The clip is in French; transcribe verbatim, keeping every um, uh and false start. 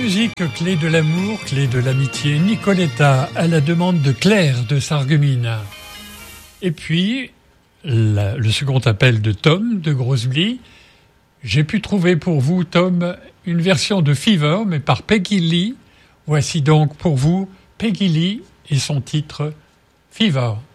musique, clé de l'amour, clé de l'amitié, Nicoletta à la demande de Claire de Sarreguemines. Et puis, la, le second appel de Tom de Grosbly. J'ai pu trouver pour vous, Tom, une version de Fever, mais par Peggy Lee. Voici donc pour vous Peggy Lee et son titre Fever.